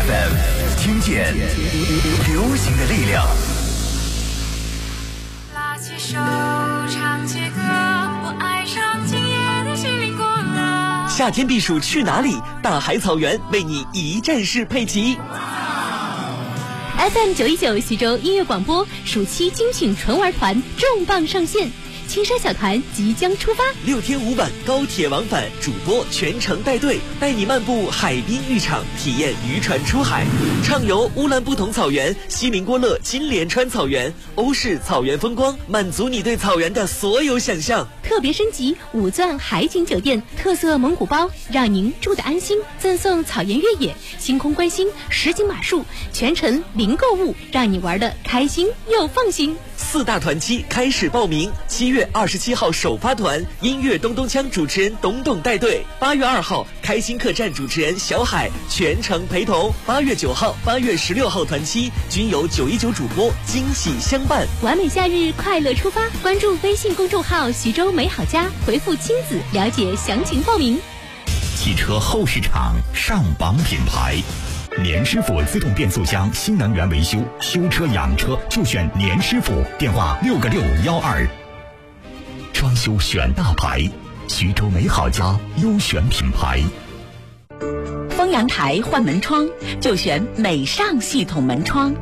FM， 听见流行的力量。 拉起手，唱起歌，我爱上今夜的心灵过了。 夏天避暑去哪里？大海草原为你一站式配齐。 FM 919徐州音乐广播暑期精品纯玩团重磅上线，青山小团即将出发 ，6天5晚高铁往返，主播全程带队，带你漫步海滨浴场，体验渔船出海，畅游乌兰布统草原、锡林郭勒金莲川草原、欧式草原风光，满足你对草原的所有想象。 特别升级5钻海景酒店，特色蒙古包，让您住得安心，赠送草原越野、星空观星、实景马术，全程零购物，让你玩得开心又放心。 4大团期开始报名，7月27号首发团，音乐咚咚锵主持人董董带队；8月2号开心客栈主持人小海全程陪同；8月9号、8月16号团期均由919主播惊喜相伴。 完美夏日，快乐出发！关注微信公众号徐州美好家，回复亲子了解详情报名。 汽车后市场上榜品牌，年师傅自动变速箱新能源维修，修车养车就选年师傅，电话6个612。装修选大牌，徐州美好家优选品牌。 封阳台换门窗就选美尚系统门窗。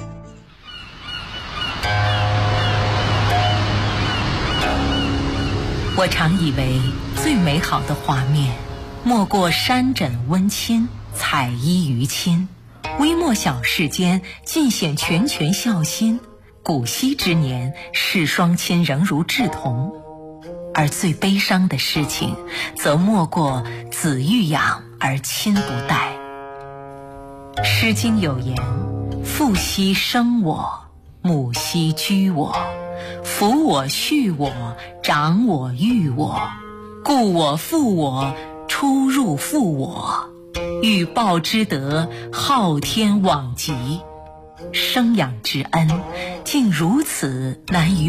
我常以为最美好的画面，莫过山枕温馨，彩衣娱亲，微末小事间尽显拳拳孝心。古稀之年，世双亲仍如稚童。而最悲伤的事情，则莫过子欲养而亲不待。诗经有言：父兮生我，母兮居我，抚我畜我，长我育我，故我负我，出入负我，欲报之德，昊天罔极。生养之恩，竟如此难于